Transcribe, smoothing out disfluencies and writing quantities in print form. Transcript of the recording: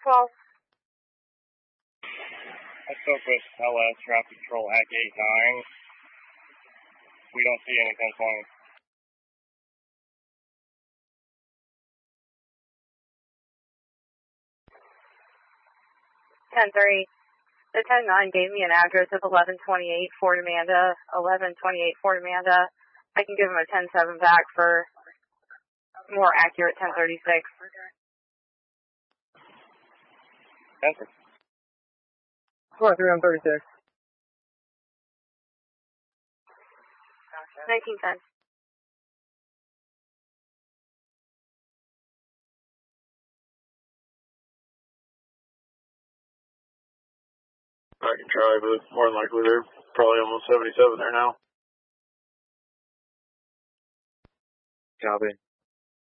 12. I spoke with LS Traffic Control at Gate 9. We don't see any 1020. 10-3. The 10-9 gave me an address of 1128 Fort Amanda, 1128 Fort Amanda. I can give him a 10-7 back for more accurate 1036. 10-3. 23 on 36. 1910. I can try, but more than likely they're probably almost 77 there now. Copy.